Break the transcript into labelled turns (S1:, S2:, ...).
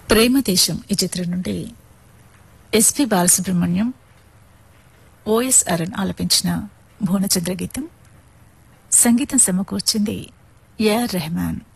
S1: ప్రేమదేశం ఈ చిత్రం నుండి ఎస్పి బాలసుబ్రహ్మణ్యం, ఓఎస్ అరుణ్ ఆలపించిన భువనచంద్ర గీతం. సంగీతం సమకూర్చింది ఏఆర్ రెహమాన్.